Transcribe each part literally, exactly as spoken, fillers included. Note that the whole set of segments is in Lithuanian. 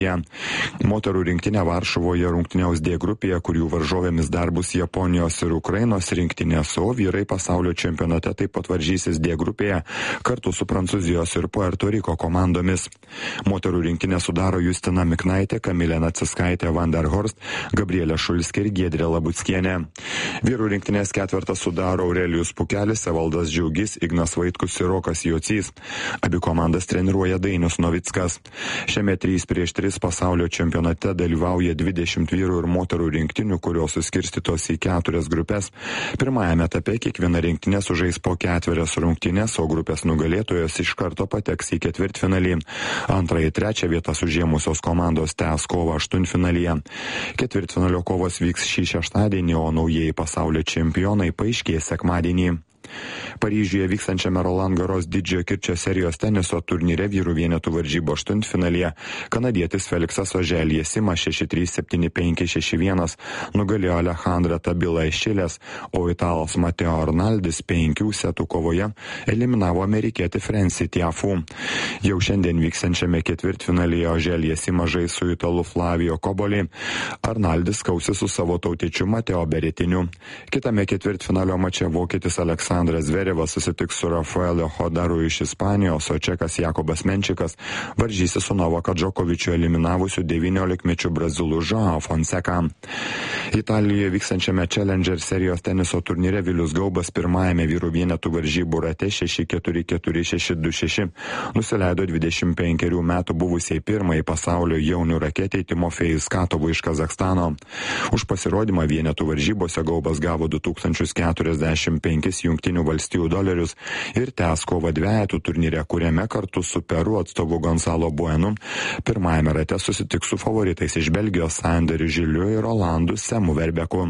Moterų rinktinė Varšuvoje rungtyniaus D grupėje, kurių varžovėmis dar bus Japonijos ir Ukrainos rinktinės, o vyrai pasaulio čempionate taip pat varžysis D grupėje kartu su Prancūzijos ir Puerto Riko komandomis. Moterų rinktinė sudaro Justina Miknaitė, Kamilė Naciskaitė Van der Horst, Gabrielė Šulskė ir Giedrė Labuckienė. Vyrų rinktinės ketvirtą sudaro Aurelijus Pukelis, Evaldas Džiaugys, Ignas Vaitkus ir Rokas Jocys. Abi komandas treniruoja Dainius Novickas. Šiame trys prieš tris pasaulio čempionate dalyvauja dvidešimt vyrų ir moterų rinktinių, kurios suskirstytos į keturias grupės. Pirmajame etape kiekviena rinktinė sužais po ketverias rungtynes, o grupės nugalėtojos iš karto pateks į ketvirtfinalį. Antrąją ir trečią vietas užėmusios komandos tęs kovą aštuntfinalyje. Ketvirtfinalio kovos vyks šį šeštadienį, o naujieji pasaulio čempionai paaiškės sekmadienį. Paryžiuje vykstančiame Roland Garros didžiojo kirčio serijos teniso turnyre vyrų vienetų varžybų aštuntfinalyje kanadietis Feliksas Oželijas-Simas šeši trys septyni penki šeši vienas nugalėjo Alejandrą Tabilą iš Čilės, o italas Mateo Arnaldis penkių setų kovoje eliminavo amerikietį Frensi Tiafu. Jau šiandien vykstančiame ketvirtfinalyje Oželijas-Simas žais su italu Flavio Koboli. Arnaldis kausis su savo tautiečiu Mateo Beretiniu. Kitame ketvirtfinalio mače vokietis Aleksandras Zverevas susitiks su Rafaelio Hodaru iš Ispanijos, o čekas Jakobas Menčikas varžysi su Novaką Džokovičiu eliminavusiu devyniolikmečiu brazilu Joao Fonseca. Italijoje vykstančiame Challenger serijos teniso turnyre Vilius Gaubas pirmajame vyrų vienetų varžybų rate šeši keturi keturi šeši du šeši nusileido dvidešimt penkerių metų buvusiai pirmai pasaulio jaunių raketei Timofejui Skatovui iš Kazachstano. Už pasirodymą vienetų varžybose Gaubas gavo du tūkstančius keturiasdešimt penkis Jungtinių valstijų dolerius ir tęs kovą dvejetų turnyre, kuriame kartu su Peru atstovu Gonzalo Buenu pirmajame rate susitiks su favoritais iš Belgijos Sanderiu Žiliu ir Olandu Semu Verbeku.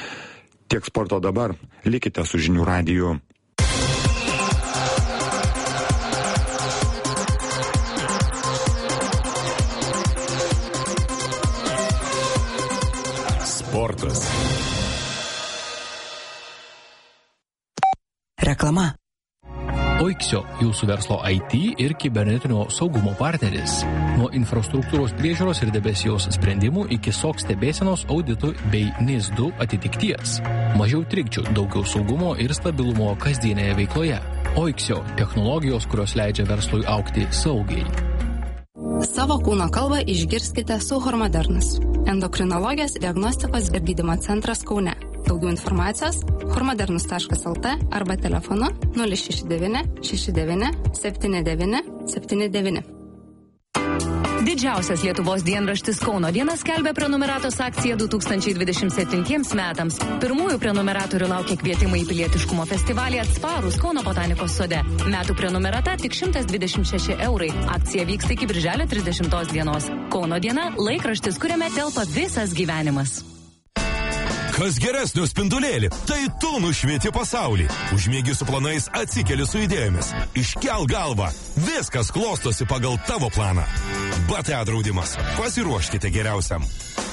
Tiek sporto dabar. Likite su Žinių radiju. Sportas. Reklama. Oiksio, jūsų verslo I T ir kibernetinio saugumo partneris. Nuo infrastruktūros priežiūros ir debesijos sprendimų iki S O C stebėsenos auditų bei N I S du atitikties. Mažiau trikdžių, daugiau saugumo ir stabilumo kasdienėje veikloje. Oiksio – technologijos, kurios leidžia verslui augti saugiai. Savo kūno kalbą išgirskite su Hormodernas. Endokrinologijos diagnostikos ir gydymo centras Kaune. Daugiau informacijos hormodernus taškas el t arba telefonu nulis šeši devyni šeši devyni septyni devyni septyni devyni. Didžiausias Lietuvos dienraštis Kauno diena skelbia prenumeratos akciją du tūkstančiai dvidešimt septintiems metams. Pirmųjų prenumeratorių laukia kvietimai į pilietiškumo festivalį Atsparūs Kauno botanikos sode. Metų prenumerata tik šimtas dvidešimt šeši eurai. Akcija vyksta iki birželio trisdešimtos dienos. Kauno diena – laikraštis, kuriame telpa visas gyvenimas. Kas geresnio spindulėlį, tai tu nušvieti pasaulį. Užmiegi su planais, atsikeli su idėjomis. Iškel galvą, viskas klostosi pagal tavo planą. B T A draudimas. Pasiruoškite geriausiam.